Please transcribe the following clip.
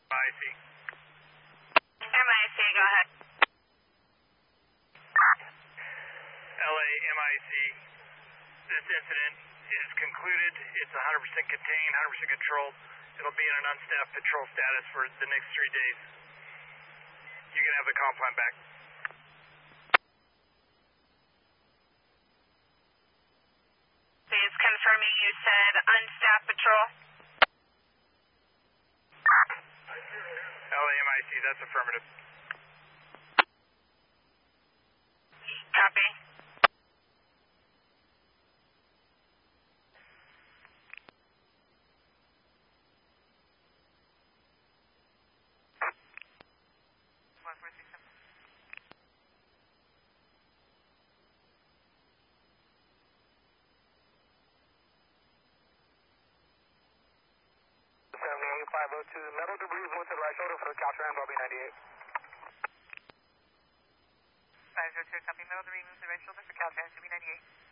MIC. MIC, go ahead. LA MIC. This incident is concluded. It's 100% contained, 100% controlled. It'll be in an unstaffed patrol status for the next 3 days. You can have the comp plan back. Please confirming you said unstaffed patrol. LAMIC, that's affirmative. Copy. Metal debris moved to the right shoulder for capture and Bobby 98. 502, copy. Metal debris moved to the right shoulder for capture and 98.